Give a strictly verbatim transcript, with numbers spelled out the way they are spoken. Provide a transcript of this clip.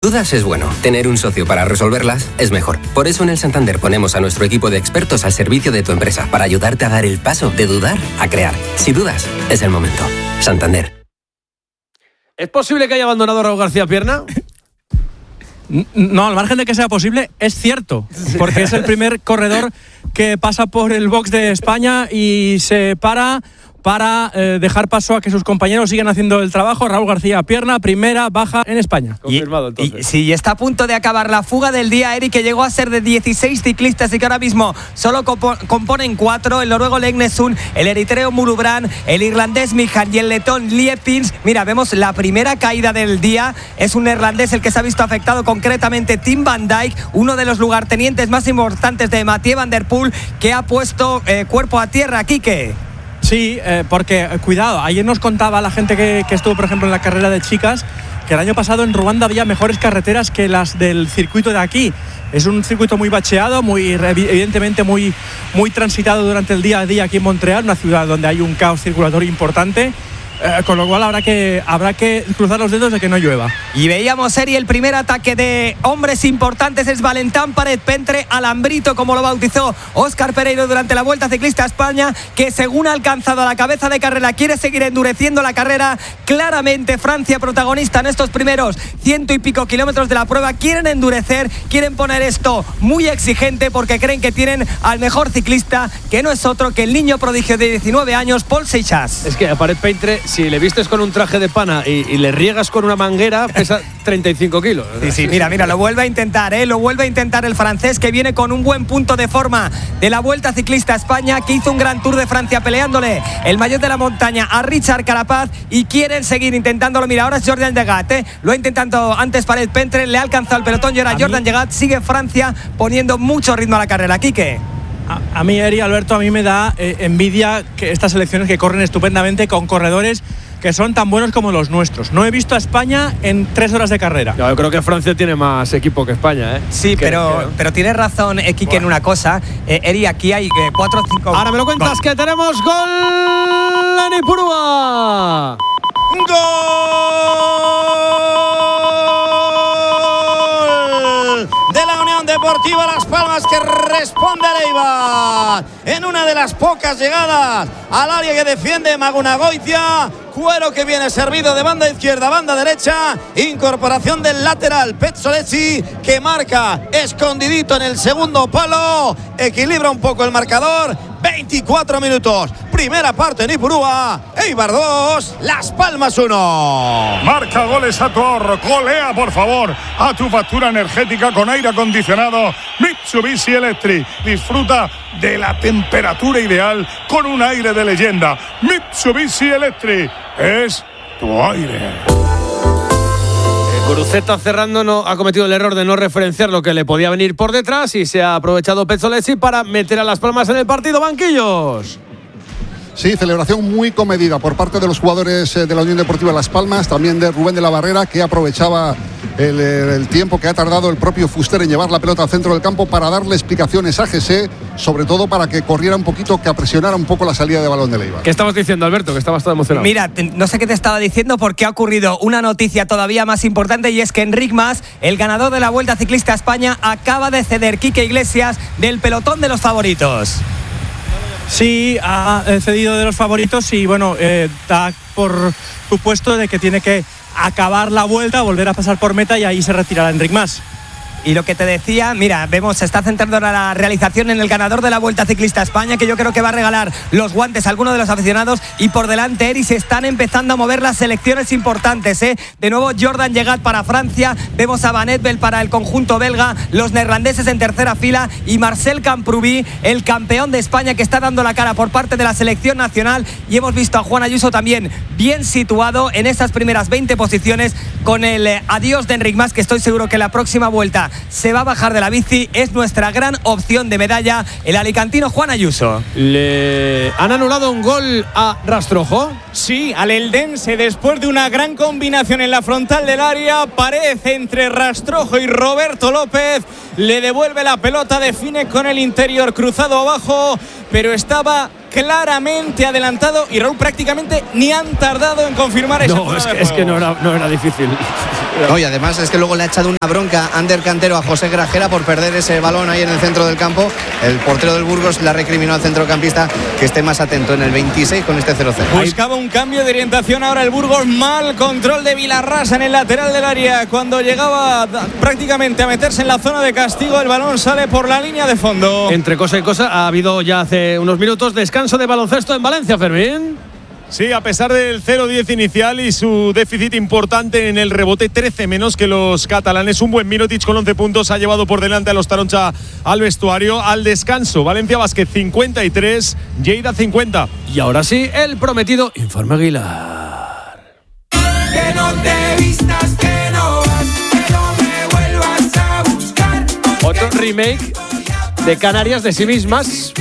Dudas es bueno. Tener un socio para resolverlas es mejor. Por eso en el Santander ponemos a nuestro equipo de expertos al servicio de tu empresa para ayudarte a dar el paso de dudar a crear. Si dudas, es el momento. Santander. ¿Es posible que haya abandonado a Raúl García Pierna? No, al margen de que sea posible, es cierto. Porque es el primer corredor que pasa por el box de España y se para para eh, dejar paso a que sus compañeros sigan haciendo el trabajo. Raúl García Pierna, primera baja en España. Confirmado, entonces. Y, sí, está a punto de acabar la fuga del día, Eric, que llegó a ser de dieciséis ciclistas y que ahora mismo solo compo- componen cuatro: el noruego Legnesun, el eritreo Mulubran, el irlandés Mijan y el letón Liepins. Mira, vemos la primera caída del día. Es un neerlandés el que se ha visto afectado, concretamente Tim van Dijk, uno de los lugartenientes más importantes de Mathieu van der Poel, que ha puesto eh, cuerpo a tierra. Quique. Sí, eh, porque, eh, cuidado, ayer nos contaba la gente que, que estuvo, por ejemplo, en la carrera de chicas, que el año pasado en Ruanda había mejores carreteras que las del circuito de aquí. Es un circuito muy bacheado, muy evidentemente muy, muy transitado durante el día a día aquí en Montreal, una ciudad donde hay un caos circulatorio importante. Eh, con lo cual habrá que, habrá que cruzar los dedos de que no llueva. Y veíamos, Eri, el primer ataque de hombres importantes es Valentán Paret Pentre, Alambrito, como lo bautizó Óscar Pereiro durante la Vuelta Ciclista a España, que según ha alcanzado a la cabeza de carrera quiere seguir endureciendo la carrera. Claramente Francia protagonista en estos primeros ciento y pico kilómetros de la prueba. Quieren endurecer, quieren poner esto muy exigente porque creen que tienen al mejor ciclista, que no es otro que el niño prodigio de diecinueve años, Paul Seixas. Es que a Paret Pentre, si le vistes con un traje de pana y, y le riegas con una manguera, pesa treinta y cinco kilos. Sí, sí, mira, mira, lo vuelve a intentar, ¿eh? Lo vuelve a intentar el francés, que viene con un buen punto de forma de la Vuelta Ciclista a España, que hizo un gran Tour de Francia peleándole el maillot de la montaña a Richard Carapaz, y quieren seguir intentándolo. Mira, ahora es Jordan Llegat, ¿eh? Lo ha intentado antes Paret Pentre, le ha alcanzado el pelotón y ahora Jordan Llegat. Sigue Francia poniendo mucho ritmo a la carrera. Quique. A, a mí, Eri, Alberto, a mí me da eh, envidia que estas selecciones que corren estupendamente con corredores que son tan buenos como los nuestros. No he visto a España en tres horas de carrera. No, yo creo que Francia tiene más equipo que España, ¿eh? Sí, que, pero, que... pero tienes razón, eh, Quique, en una cosa. Eh, Eri, aquí hay eh, cuatro o cinco... Ahora me lo cuentas, gol. Que tenemos gol en Ipurúa. ¡Gol de la Unión Deportiva Las Palmas, que responde a Leiva en una de las pocas llegadas al área que defiende Magunagoitia? Cuero que viene servido de banda izquierda, banda derecha, incorporación del lateral Pezzolesi, que marca escondidito en el segundo palo, equilibra un poco el marcador. Veinticuatro minutos, primera parte en Ipurúa. Eibar dos, Las Palmas uno. Marca goles a tu ahorro, golea por favor a tu factura energética con aire acondicionado Mitsubishi Electric. Disfruta de la temperatura ideal con un aire de leyenda. Mitsubishi Electric es tu aire. Guruceta cerrando no, ha cometido el error de no referenciar lo que le podía venir por detrás y se ha aprovechado Pezzolesi para meter a Las Palmas en el partido. Banquillos. Sí, celebración muy comedida por parte de los jugadores de la Unión Deportiva Las Palmas, también de Rubén de la Barrera, que aprovechaba el, el tiempo que ha tardado el propio Fuster en llevar la pelota al centro del campo para darle explicaciones a Jesse, sobre todo para que corriera un poquito, que apresionara un poco la salida de balón de Leiva. ¿Qué estabas diciendo, Alberto? Que estabas todo emocionado. Mira, te, no sé qué te estaba diciendo porque ha ocurrido una noticia todavía más importante, y es que Enric Mas, el ganador de la Vuelta Ciclista a España, acaba de ceder Quique Iglesias del pelotón de los favoritos. Sí, ha cedido de los favoritos y bueno, eh, da por supuesto de que tiene que acabar la vuelta, volver a pasar por meta y ahí se retirará Enric Mas. Y lo que te decía, mira, vemos, se está centrando ahora la realización en el ganador de la Vuelta Ciclista a España, que yo creo que va a regalar los guantes a alguno de los aficionados, y por delante, Eri, se están empezando a mover las selecciones importantes, ¿eh? De nuevo Jordan Llegat para Francia, vemos a Van Etbel para el conjunto belga, los neerlandeses en tercera fila, y Marcel Camprubí, el campeón de España, que está dando la cara por parte de la selección nacional, y hemos visto a Juan Ayuso también bien situado en esas primeras veinte posiciones, con el eh, adiós de Enric Mas, que estoy seguro que la próxima vuelta se va a bajar de la bici. Es nuestra gran opción de medalla, el alicantino Juan Ayuso. ¿Le han anulado un gol a Rastrojo? Sí, al Eldense, después de una gran combinación en la frontal del área. Pared entre Rastrojo y Roberto López. Le devuelve la pelota, define con el interior cruzado abajo, pero estaba claramente adelantado y Raúl prácticamente ni han tardado en confirmar eso. No, es que, es que no, era, no era difícil. No, y además es que luego le ha echado una bronca Ander Cantero a José Grajera por perder ese balón ahí en el centro del campo. El portero del Burgos le ha recriminado al centrocampista que esté más atento en el veintiséis con este cero cero. Buscaba un cambio de orientación ahora el Burgos. Mal control de Vilarrasa en el lateral del área. Cuando llegaba prácticamente a meterse en la zona de castigo, el balón sale por la línea de fondo. Entre cosa y cosa, ha habido ya hace unos minutos descanso de baloncesto en Valencia, Fermín. Sí, a pesar del cero diez inicial y su déficit importante en el rebote, trece menos que los catalanes. Un buen Mirotic con once puntos ha llevado por delante a los Taroncha al vestuario. Al descanso, Valencia Basket cincuenta y tres, Lleida cincuenta. Y ahora sí, el prometido Informe Aguilar. Que no te vistas, que no vas, que no me vuelvas a buscar. Otro remake de Canarias de sí mismas.